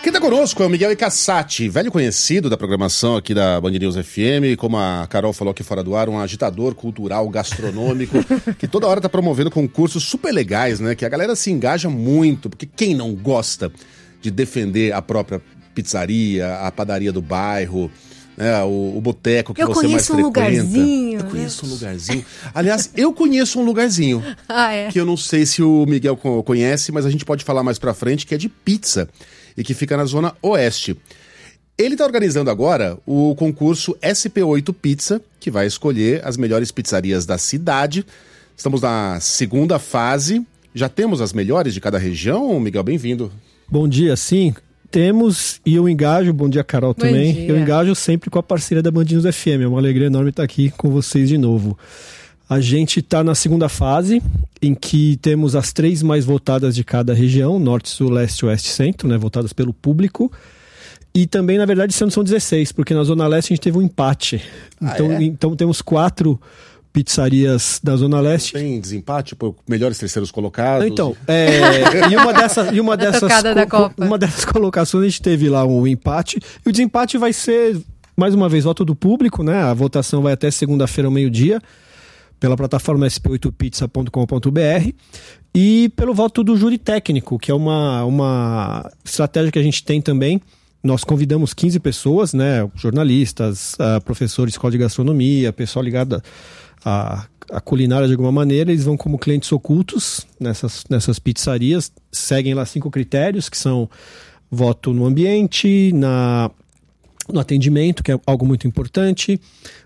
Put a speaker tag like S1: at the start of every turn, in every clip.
S1: Quem está conosco é o Miguel Icasati, velho conhecido da programação aqui da Band News FM, como a Carol falou aqui fora do ar, um agitador cultural, gastronômico, que toda hora está promovendo concursos super legais, né? Que a galera se engaja muito, porque quem não gosta de defender a própria pizzaria, a padaria do bairro, né, o boteco que você mais frequenta.
S2: Lugarzinho,
S1: eu conheço um lugarzinho. Aliás, eu conheço um lugarzinho. Que eu não sei se o Miguel conhece, mas a gente pode falar mais pra frente, que é de pizza e que fica na Zona Oeste. Ele está organizando agora o concurso SP8 Pizza, que vai escolher as melhores pizzarias da cidade. Estamos na segunda fase. Já temos as melhores de cada região? Miguel, bem-vindo.
S3: Bom dia, sim. Temos, e eu engajo, bom dia Carol também,
S2: dia.
S3: Eu engajo sempre com a parceira da Band News FM, é uma alegria enorme estar aqui com vocês de novo. A gente está na segunda fase, em que temos as 3 mais votadas de cada região, Norte, Sul, Leste, Oeste e Centro, né, votadas pelo público. E também, na verdade, são 16, porque na Zona Leste a gente teve um empate. Então temos 4 pizzarias da Zona Leste.
S1: Não tem desempate por melhores terceiros colocados?
S3: Então, uma dessas colocações a gente teve lá um empate. E o desempate vai ser, mais uma vez, voto do público, né? A votação vai até segunda-feira ao meio-dia, pela plataforma sp8pizza.com.br, e pelo voto do júri técnico, que é uma estratégia que a gente tem também. Nós convidamos 15 pessoas, né? Jornalistas, professores de escola de gastronomia, pessoal ligado a culinária de alguma maneira. Eles vão como clientes ocultos nessas pizzarias, seguem lá 5 critérios, que são voto no ambiente, no atendimento, que é algo muito importante,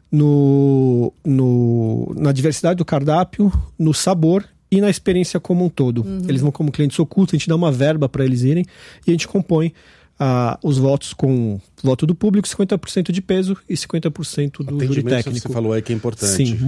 S3: na diversidade do cardápio, no sabor e na experiência como um todo. Eles vão como clientes ocultos, a gente dá uma verba para eles irem e a gente compõe os votos com voto do público, 50% de peso e 50% do júri técnico.
S1: Você falou aí que é importante.
S3: Sim,